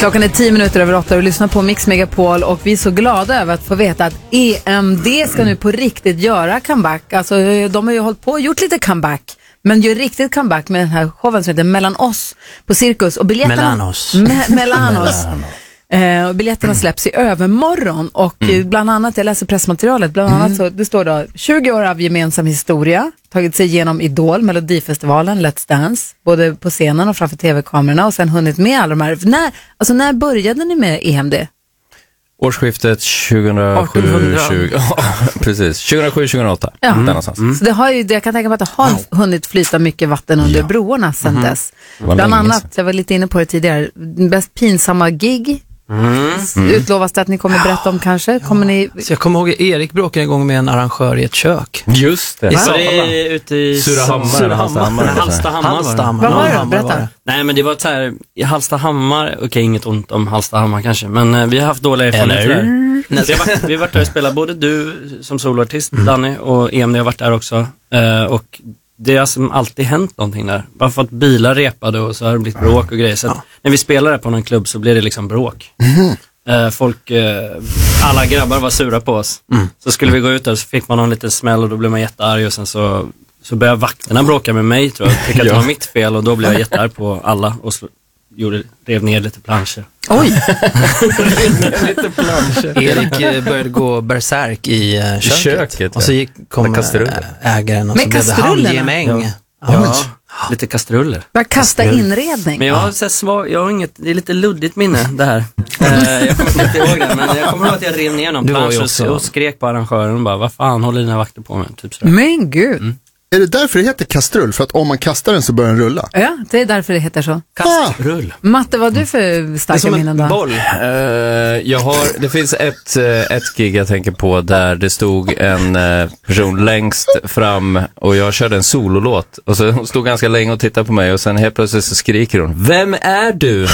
Klockan är 10 minuter över 8 och lyssnar på Mix Megapol och vi är så glada över att få veta att EMD ska nu på riktigt göra comeback. Alltså de har ju hållit på och gjort lite comeback, men gör riktigt comeback med den här showen som heter Mellan oss på Cirkus. Och biljetterna, mellan oss. Biljetterna släpps i övermorgon och bland annat, jag läser pressmaterialet, bland annat så det står då 20 år av gemensam historia, tagit sig igenom Idol, Melodifestivalen, Let's Dance, både på scenen och framför tv-kamerorna och sen hunnit med alla de här. När började ni med EMD? Årsskiftet 2007-2008. Precis, 2007-2008. Ja. Så det har ju, jag kan tänka mig att det har hunnit flyta mycket vatten under broarna sedan dess. Bland annat, jag var lite inne på det tidigare, bäst pinsamma gig. Utlovas det att ni kommer berätta om kanske? Kommer ni... Så jag kommer ihåg Erik bråkade en gång med en arrangör i ett kök. Just det. Var det ute i Hallstahammar. Vad var det? Berätta. Nej, men det var så här i Hallstahammar. Okej, inget ont om Hallstahammar kanske, men vi har haft dåliga erfarenheter. Vi har varit där och spelat, både du som soloartist, Danny, och EMD har varit där också. Och det har alltså alltid hänt någonting där. Bara för att bilar repade och så har det blivit bråk och grejer. Så när vi spelade på någon klubb så blev det liksom bråk. Alla grabbar var sura på oss. Så skulle vi gå ut där så fick man någon liten smäll och då blev man jättearg. Och sen så började vakterna bråka med mig, tror jag. Tyckte att det var mitt fel och då blev jag jättearg på alla och rev ner lite planscher. Oj! Lite planscher. Erik började gå berserk i köket. Och så kom ägaren och så blev det handgemäng. Ja, lite kastruller. Bara kasta inredning. Men jag har så svag, jag har inget, det är lite luddigt minne det här. Jag kommer inte ihåg det, men jag kommer ihåg att jag rev ner någon plansch och skrek på arrangören och bara, vad fan håller dina vakter på med? Typ sådär. Men gud. Är det därför det heter kastrull? För att om man kastar den så börjar den rulla? Ja, det är därför det heter så. Kastrull. Matte, vad har du för starka minnen då? Boll. Det finns ett gig jag tänker på där det stod en person längst fram och jag körde en sololåt och så hon stod ganska länge och tittade på mig och sen helt plötsligt så skriker hon, vem är du?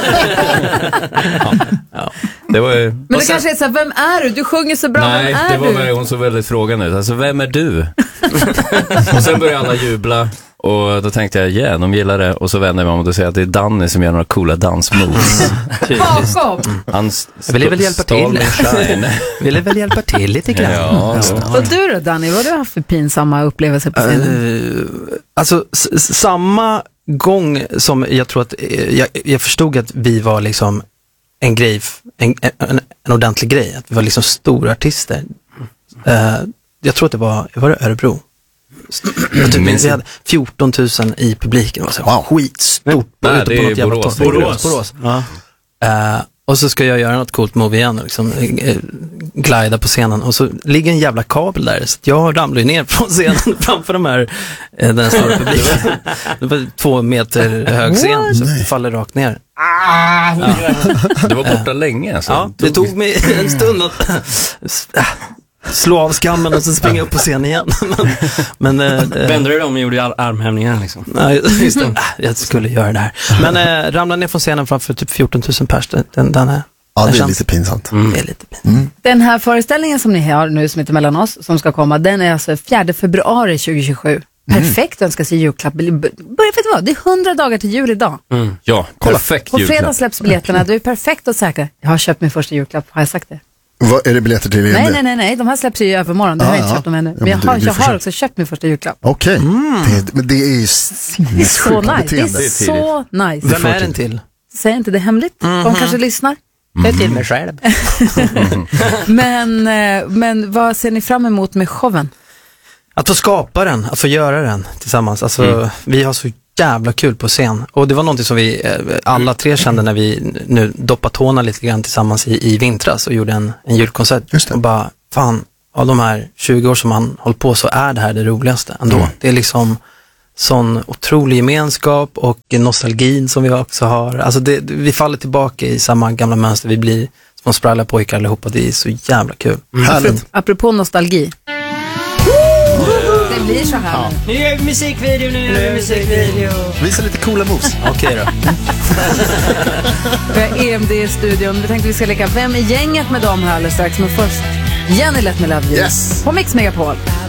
Det var ju... Men det kanske är så här, vem är du? Du sjunger så bra, nej, vem är du? Nej, det var hon så väldigt frågande ut. Alltså, vem är du? Och sen började alla jubla och då tänkte jag, de gillar det. Och så vänder jag mig om och då säger jag att det är Danny som gör några coola dansmoves. Han ville väl hjälpa till. Ville väl hjälpa till lite grann. Ja. Och du då, Danny, vad har du haft för pinsamma upplevelser på scenen? Alltså, samma gång som jag tror att jag förstod att vi var liksom en grej, en ordentlig grej, att vi var liksom stora artister. Jag tror att det var Örebro. Vi hade 14 000 i publiken. Det var så skitstort. Nej, det är Borås. Ja. Och så ska jag göra något coolt move igen och liksom glida på scenen. Och så ligger en jävla kabel där. Så jag ramlar ner från scenen framför den stora publiken. Det var 2 meter hög scen så faller rakt ner. Det var borta länge alltså. Ja, det tog mig en stund att slå av skammen och så springa upp på scenen igen. men vände du om och gjorde armhävningar liksom? Nej, just det. Jag skulle göra det här. Men ramla ner från scenen framför typ 14 000 pers. Den är... Ja, det är lite pinsamt. Det är lite pinsamt. Den här föreställningen som ni har nu som heter Mellan oss, som ska komma, den är alltså 4 februari 2027. Perfekt, önskar sig julklapp. Det är 100 dagar till jul idag. Ja, perfekt på julklapp. fredag släpps biljetterna, du är perfekt och säker. Jag har köpt min första julklapp, har jag sagt det? Vad är det biljetter till? Nej, de här släpps ju i övermorgon. Det har jag inte köpt dem ännu. Men jag har också köpt min första julklapp. Okej. Men det är ju sinnessjukt. Det är så nice. Vem är den till? Säg inte, det är hemligt. De kanske lyssnar. Det är till mig själv. Men vad ser ni fram emot med showen? Att få skapa den, att få göra den tillsammans. Alltså, vi har så jävla kul på scen. Och det var någonting som vi alla 3 kände när vi nu doppade tårna lite grann tillsammans i vintras och gjorde en julkonsert. Och bara, fan, av de här 20 år som man hållit på så är det här det roligaste ändå. Det är liksom sån otrolig gemenskap och nostalgin som vi också har. Alltså vi faller tillbaka i samma gamla mönster. Vi blir små spralliga pojkar allihopa. Det är så jävla kul. Apropå nostalgi. Det blir så här. Nu gör vi musikvideo. Visa lite coola moves. Okej då. Vi har EMD i studion. Vi tänkte vi ska leka Vem är gänget med dem här alldeles strax. Men först Jenny Let Me Love You på Mix Megapol.